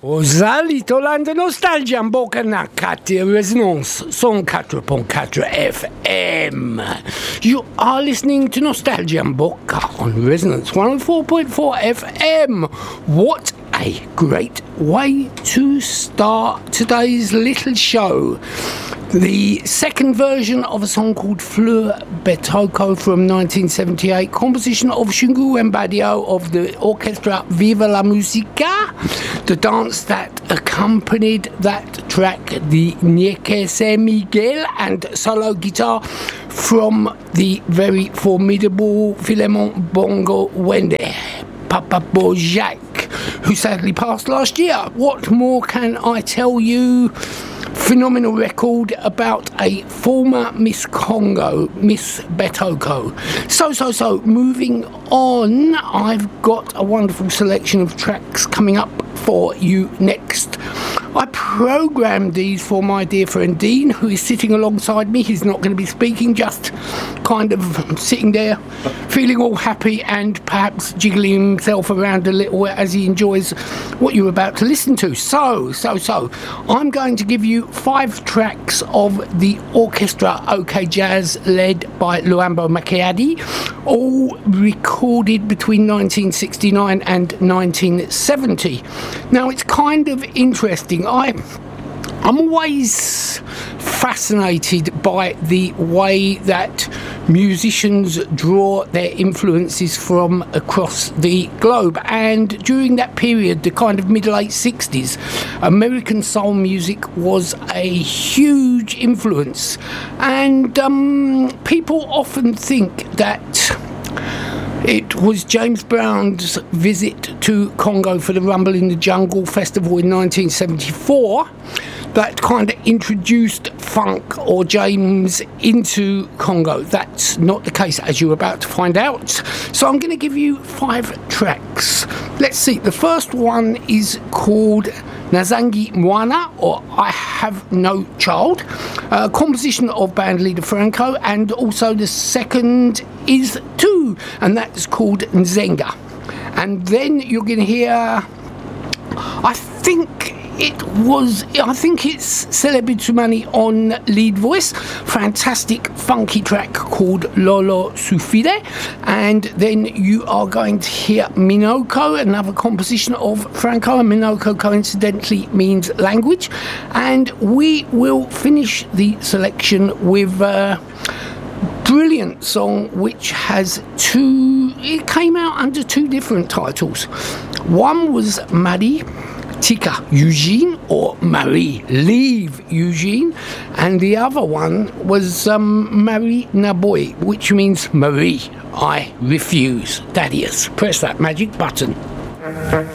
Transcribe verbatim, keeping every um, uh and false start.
Salut Hollande Nostalgie en boca na quatre Resonance one oh four point four F M. You are listening to Nostalgia en boca on Resonance one oh four point four F M. What a great way to start today's little show. The second version of a song called Fleur Betoko from nineteen seventy-eight, composition of Shungu Mbadio of the orchestra Viva la Musica. The dance that accompanied that track, the Niekese Miguel and solo guitar from the very formidable Philemon Bongo Wende, Papa Bojack, who sadly passed last year. What more can I tell you? Phenomenal record about a former Miss Congo, Miss Betoko. So, so, so, moving on, I've got a wonderful selection of tracks coming up for you next. I programmed these for my dear friend Dean, who is sitting alongside me. He's not going to be speaking, just kind of sitting there, feeling all happy and perhaps jiggling himself around a little as he enjoys what you're about to listen to. So, so, so, I'm going to give you five tracks of the orchestra OK Jazz led by Luambo Makiadi, all recorded between nineteen sixty-nine and nineteen seventy. Now, it's kind of interesting. I, I'm always fascinated by the way that musicians draw their influences from across the globe, and during that period, the kind of middle-late sixties, American soul music was a huge influence, and um, people often think that it was James Brown's visit to Congo for the Rumble in the Jungle festival in nineteen seventy-four that kind of introduced funk or James into Congo. That's not the case, as you're about to find out. So I'm going to give you five tracks. Let's see. The first one is called Nazangi Mwana, or I Have No Child, a composition of band leader Franco, and also the second is two, and that's called Nzenga. And then you're going to hear, I think it was, I think it's Celebi Tumani on lead voice, fantastic funky track called Lolo Sufide. And then you are going to hear Minoko, another composition of Franco, and Minoko coincidentally means language. And we will finish the selection with a brilliant song which has two, it came out under two different titles. One was Marie Tika Eugene, or Marie Leave Eugene, and the other one was um, Marie Naboy, which means Marie, I refuse. Thaddeus, press that magic button.